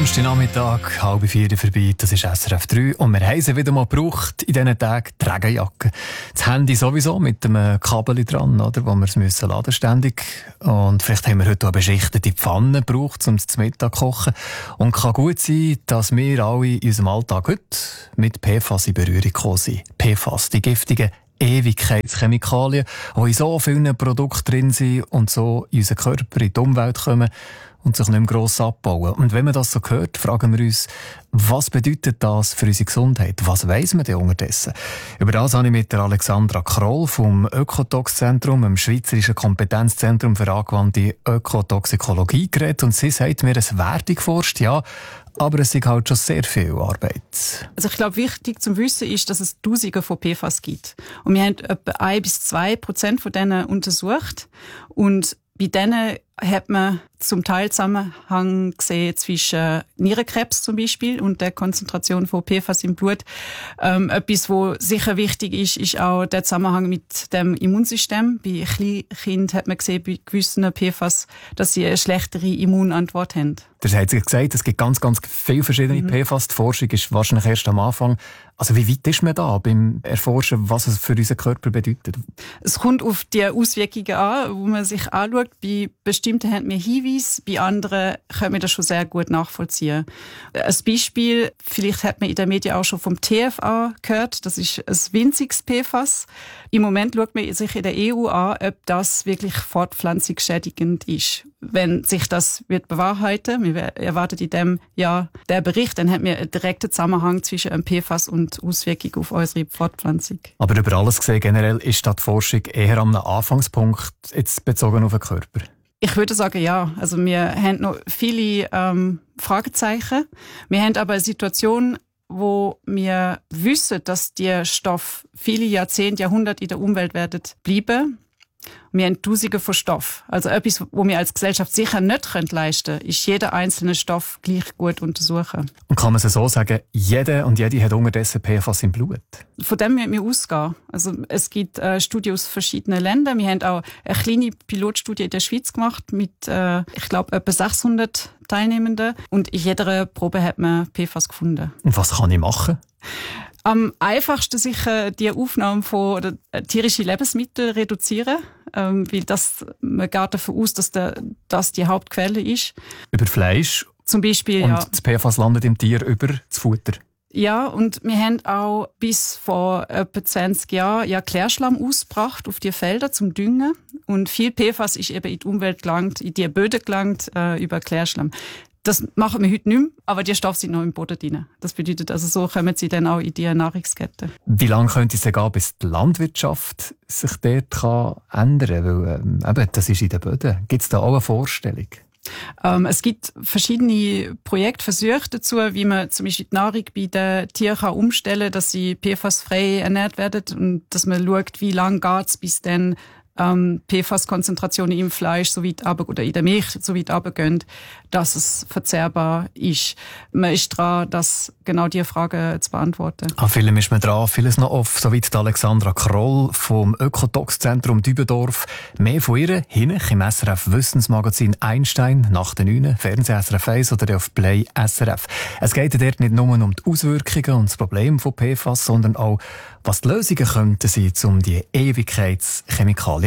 Donnerstagnachmittag, 3:30 vorbei, das ist SRF 3 und wir haben sie wieder mal gebraucht in diesen Tagen, die Regenjacke. Das Handy sowieso mit dem Kabel dran, oder, wo wir es laden ständig. Und vielleicht haben wir heute auch eine beschichtete Pfanne gebraucht, um zum Mittag zu kochen. Und kann gut sein, dass wir alle in unserem Alltag heute mit PFAS in Berührung gekommen sind. PFAS, die giftigen Ewigkeitschemikalien, die in so vielen Produkten drin sind und so in unseren Körper, in die Umwelt kommen und sich nicht mehr gross abbauen. Und wenn man das so hört, fragen wir uns, was bedeutet das für unsere Gesundheit? Was weiss man denn unterdessen? Über das habe ich mit der Alexandra Kroll vom Ökotox-Zentrum, dem Schweizerischen Kompetenzzentrum für angewandte Ökotoxikologie, geredet. Und sie sagt mir, es werde geforscht, ja, aber es ist halt schon sehr viel Arbeit. Also ich glaube, wichtig zum Wissen ist, dass es Tausende von PFAS gibt. Und wir haben etwa 1-2% von denen untersucht. Und bei denen hat man zum Teil Zusammenhang gesehen zwischen Nierenkrebs zum Beispiel und der Konzentration von PFAS im Blut. Etwas, wo sicher wichtig ist, ist auch der Zusammenhang mit dem Immunsystem. Bei Kleinkindern hat man gesehen, bei gewissen PFAS, dass sie eine schlechtere Immunantwort haben. Das hat sich gesagt, es gibt ganz, ganz viele verschiedene PFAS. Die Forschung ist wahrscheinlich erst am Anfang. Also wie weit ist man da beim Erforschen, was es für unseren Körper bedeutet? Es kommt auf die Auswirkungen an, wo man sich anschaut. Bei bestimmten haben wir Hinweise, bei anderen können wir das schon sehr gut nachvollziehen. Ein Beispiel, vielleicht hat man in den Medien auch schon vom TFA gehört, das ist ein winziges PFAS. Im Moment schaut man sich in der EU an, ob das wirklich fortpflanzungsschädigend ist. Wenn sich das wird bewahrheiten, wir erwarten in diesem Jahr den Bericht, dann haben wir einen direkten Zusammenhang zwischen einem PFAS und Auswirkungen auf unsere Fortpflanzung. Aber über alles gesehen, generell ist die Forschung eher am Anfangspunkt jetzt bezogen auf den Körper? Ich würde sagen, ja. Also wir haben noch viele Fragezeichen. Wir haben aber eine Situation, wo wir wissen, dass die Stoffe viele Jahrzehnte, Jahrhunderte in der Umwelt werden bleiben. Wir haben Tausende von Stoffen. Also etwas, was wir als Gesellschaft sicher nicht leisten können, ist jeden einzelnen Stoff gleich gut untersuchen. Und kann man es so sagen, jeder und jede hat unterdessen PFAS im Blut? Von dem müssen wir ausgehen. Also es gibt Studien aus verschiedenen Ländern. Wir haben auch eine kleine Pilotstudie in der Schweiz gemacht mit, ich glaube, etwa 600 Teilnehmenden. Und in jeder Probe hat man PFAS gefunden. Und was kann ich machen? Am einfachsten sicher die Aufnahme von tierischen Lebensmitteln reduzieren, weil man geht davon aus, dass das die Hauptquelle ist. Über Fleisch? Zum Beispiel, und ja. Das PFAS landet im Tier über das Futter? Ja, und wir haben auch bis vor etwa 20 Jahren ja Klärschlamm ausgebracht auf die Felder zum Düngen. Und viel PFAS ist eben in die Umwelt gelangt, in die Böden gelangt über Klärschlamm. Das machen wir heute nicht mehr, aber die Stoffe sind noch im Boden drin. Das bedeutet, also so kommen sie dann auch in die Nahrungskette. Wie lange könnte es gehen, bis die Landwirtschaft sich dort ändern kann? Weil eben, das ist in den Böden. Gibt es da auch eine Vorstellung? Es gibt verschiedene Projektversuche dazu, wie man zum Beispiel die Nahrung bei den Tieren umstellen kann, dass sie PFAS-frei ernährt werden und dass man schaut, wie lange geht es, bis dann PFAS-Konzentrationen im Fleisch so weit runter, oder in der Milch so weit runtergehen, dass es verzehrbar ist. Man ist dran, das genau diese Fragen zu beantworten. Vieles ist man dran, vieles noch off. Soweit Alexandra Kroll vom Ökotox-Zentrum Dübendorf. Mehr von ihr hinten im SRF-Wissensmagazin Einstein nach den 9, Fernsehen SRF 1 oder auf Play SRF. Es geht dort nicht nur um die Auswirkungen und das Problem von PFAS, sondern auch, was die Lösungen könnten sein, um die Ewigkeitschemikalien